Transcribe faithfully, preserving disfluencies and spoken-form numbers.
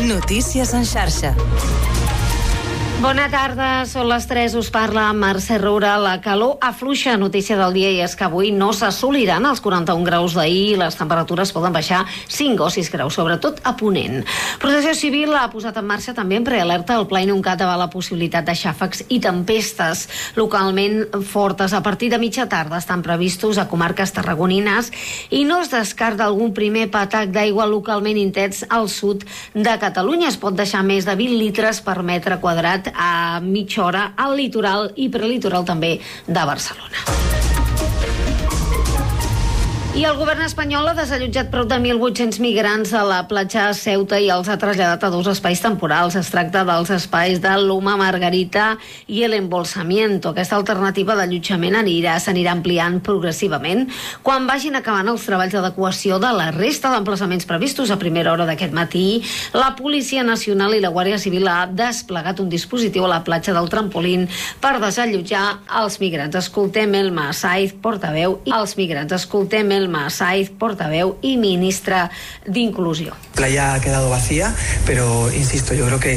Notícies en xarxa. Bona tarda, són les tres, us parla Mercè Roura. La calor afluixa, notícia del dia, i és que avui no s'assoliran els quaranta-un graus d'ahir, les temperatures poden baixar cinc o sis graus, sobretot a Ponent. Protecció Civil ha posat en marxa també en prealerta el Pla Inuncat davant la possibilitat de xàfecs i tempestes localment fortes. A partir de mitja tarda estan previstos a comarques tarragonines i no es descarta algun primer patac d'aigua localment intens al sud de Catalunya. Es pot deixar més de vint litres per metre quadrat a mitja hora al litoral i prelitoral també de Barcelona. I el govern espanyol ha desallotjat prop de mil vuit-cents migrants a la platja de Ceuta i els ha traslladat a dos espais temporals. Es tracta dels espais de Loma Margarita i el Embolsamiento. Aquesta alternativa d'allotjament anirà, s'anirà ampliant progressivament quan vagin acabant els treballs d'adequació de la resta d'emplaçaments previstos. A primera hora d'aquest matí, la Policia Nacional i la Guàrdia Civil ha desplegat un dispositiu a la platja del Trampolín per desallotjar els migrants. Escoltem Elma Saiz, portaveu, i els migrants. Escoltem Elma Saiz, portaveu y ministra de Inclusión. La playa ha quedado vacía, pero insisto, yo creo que